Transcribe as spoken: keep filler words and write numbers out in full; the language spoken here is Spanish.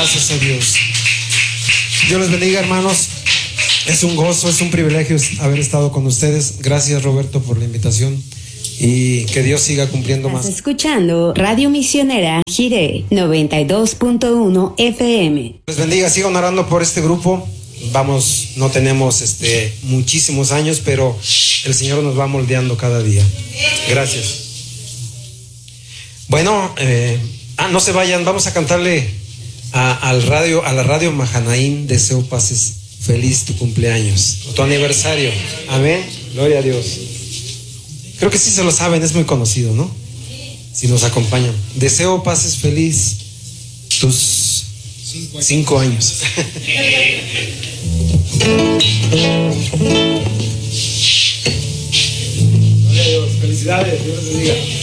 Gracias a Dios. Dios les bendiga, hermanos. Es un gozo, es un privilegio haber estado con ustedes. Gracias, Roberto, por la invitación. Y que Dios siga cumpliendo más. Estás escuchando Radio Misionera Jiré noventa y dos punto uno F M. Les bendiga, sigan orando por este grupo. Vamos, no tenemos este, muchísimos años, pero el Señor nos va moldeando cada día. Gracias. Bueno, eh, ah, no se vayan, vamos a cantarle a, al radio, a la radio Mahanaim. Deseo pases feliz tu cumpleaños, tu aniversario. Amén. Gloria a Dios. Creo que sí se lo saben, es muy conocido, ¿no? Si nos acompañan. Deseo pases feliz tus cinco años. Cinco años. Gloria a Dios. Felicidades. Dios les bendiga.